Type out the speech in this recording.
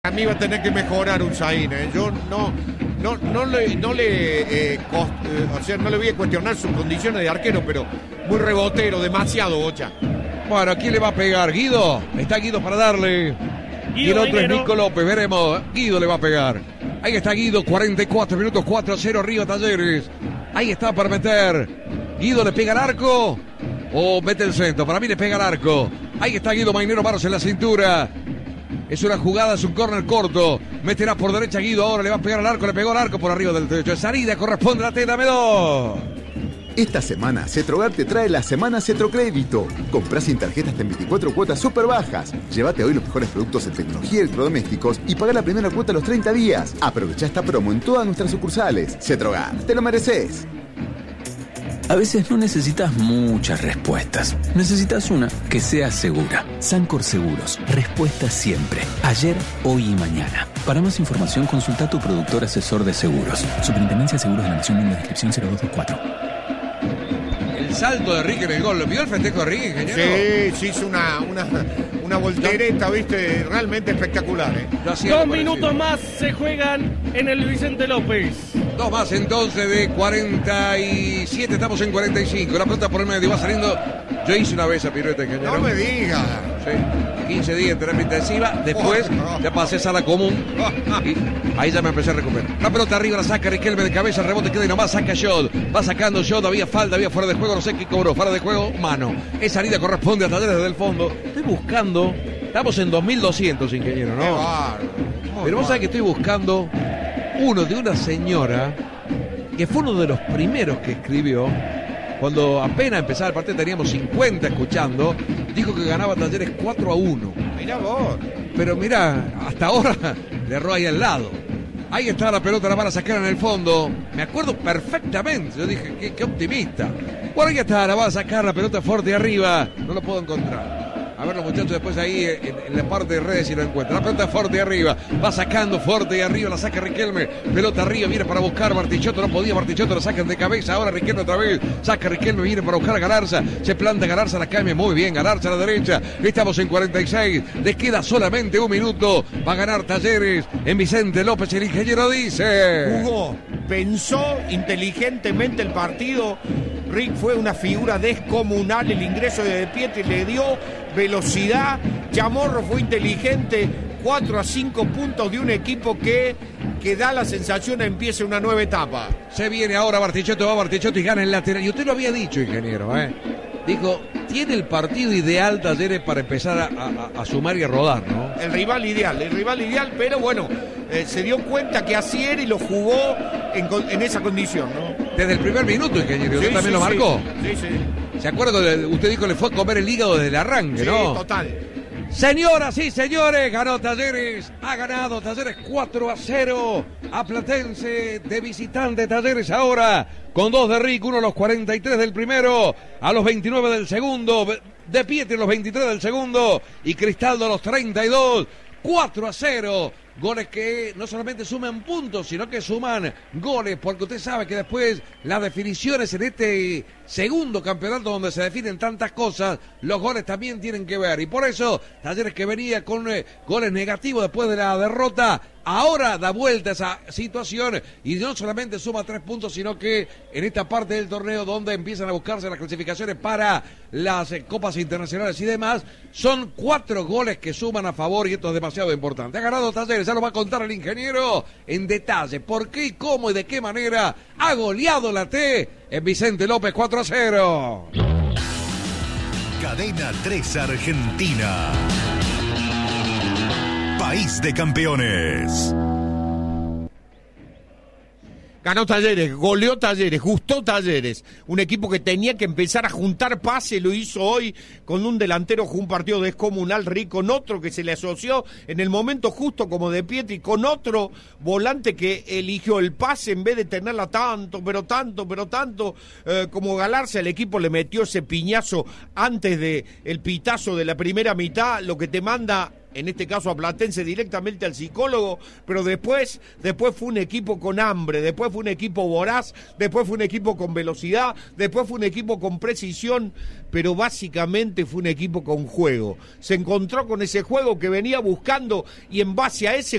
A mí va a tener que mejorar Unzaín, ¿eh? Yo no le voy a cuestionar sus condiciones de arquero, pero muy rebotero, demasiado, Bocha. Bueno, ¿quién le va a pegar? ¿Guido? Está Guido para darle. Y el otro es Nico López, veremos. Guido le va a pegar. Ahí está Guido, 44 minutos, 4-0 arriba Talleres. Ahí está para meter. Guido le pega al arco o mete el centro. Para mí le pega al arco. Ahí está Guido Mainero, manos en la cintura. Es una jugada, es un córner corto. Meterá por derecha Guido, ahora le va a pegar al arco, le pegó al arco por arriba del techo. Salida corresponde a la T, dame 2. Esta semana, Cetrogar te trae la Semana Cetrocrédito. Comprá sin tarjetas hasta en 24 cuotas súper bajas. Llévate hoy los mejores productos en tecnología y electrodomésticos y pagá la primera cuota a los 30 días. Aprovechá esta promo en todas nuestras sucursales. Cetrogar, te lo mereces. A veces no necesitas muchas respuestas. Necesitas una que sea segura. Sancor Seguros. Respuesta siempre. Ayer, hoy y mañana. Para más información, consulta a tu productor asesor de seguros. Superintendencia de Seguros de la Nación en la descripción 0224. El salto de Ricky en el gol. ¿Lo vio el festejo de Ricky, ingeniero? Sí, hizo una voltereta, viste, realmente espectacular, ¿eh? 2 minutos más se juegan en el Vicente López. 2 más entonces de 47, estamos en 45. La pelota por el medio va saliendo. Yo hice una vez a pirueta, ingeniero. No me diga. Sí, 15 días en terapia intensiva. Después ya pasé sala común. Y ahí ya me empecé a recuperar. La pelota arriba la saca Riquelme de cabeza, el rebote queda y nomás saca Shot. Va sacando Shot, había falta, había fuera de juego, no sé qué cobró. Fuera de juego, mano. Esa salida corresponde a Talleres desde el fondo. Estoy buscando. Estamos en 2200, ingeniero, ¿no? Pero vos sabés que estoy buscando uno de una señora que fue uno de los primeros que escribió cuando apenas empezaba el partido, teníamos 50 escuchando, dijo que ganaba Talleres 4-1. Mirá vos. Pero mirá, hasta ahora le erró ahí al lado. Ahí está la pelota, la van a sacar en el fondo. Me acuerdo perfectamente, yo dije, qué optimista. Bueno, ahí está, la va a sacar la pelota fuerte arriba, no lo puedo encontrar. A ver los muchachos después ahí en la parte de redes si lo encuentran. La pelota fuerte arriba. Va sacando fuerte y arriba. La saca Riquelme. Pelota arriba. Viene para buscar Bartichotto. No podía Bartichotto. La sacan de cabeza. Ahora Riquelme otra vez. Saca Riquelme. Viene para buscar a Galarza. Se planta Galarza. La cambia muy bien. Galarza a la derecha. Estamos en 46. Les queda solamente 1 minuto. Va a ganar Talleres en Vicente López. El ingeniero dice. Jugó. Pensó inteligentemente el partido. Rick fue una figura descomunal. El ingreso de Pietri le dio velocidad. Chamorro fue inteligente. 4-5 puntos de un equipo que da la sensación de empiece una nueva etapa. Se viene ahora Bartichotto, va Bartichotto y gana el lateral. Y usted lo había dicho, ingeniero, Dijo, tiene el partido ideal Talleres para empezar a sumar y a rodar, ¿no? El rival ideal, pero bueno, se dio cuenta que así era y lo jugó en esa condición, ¿no? Desde el primer minuto, ingeniero, usted también lo marcó. Sí. ¿Se acuerda que usted dijo que le fue a comer el hígado desde el arranque, no? Sí, total. Señoras y señores, ganó Talleres, ha ganado Talleres 4-0 a Platense de visitante. Talleres ahora con 2 de Rick, uno a los 43 del primero, a los 29 del segundo, de Pietri a los 23 del segundo y Cristaldo a los 32, 4-0. Goles que no solamente suman puntos, sino que suman goles, porque usted sabe que después las definiciones en este segundo campeonato donde se definen tantas cosas, los goles también tienen que ver. Y por eso, Talleres que venía con goles negativos después de la derrota, ahora da vuelta esa situación y no solamente suma 3 puntos, sino que en esta parte del torneo donde empiezan a buscarse las clasificaciones para las copas internacionales y demás, son 4 goles que suman a favor y esto es demasiado importante. Ha ganado Talleres, ya lo va a contar el ingeniero en detalle por qué, cómo y de qué manera ha goleado la T en Vicente López 4-0. Cadena 3 Argentina. País de campeones. Ganó Talleres, goleó Talleres, gustó Talleres. Un equipo que tenía que empezar a juntar pase, lo hizo hoy con un delantero, jugó un partido descomunal, Rick, con otro que se le asoció en el momento justo como de Pietri, con otro volante que eligió el pase en vez de tenerla tanto como Galarza. El equipo le metió ese piñazo antes de el pitazo de la primera mitad, lo que te manda en este caso a Platense directamente al psicólogo, pero después fue un equipo con hambre, después fue un equipo voraz, después fue un equipo con velocidad, después fue un equipo con precisión, pero básicamente fue un equipo con juego. Se encontró con ese juego que venía buscando y en base a ese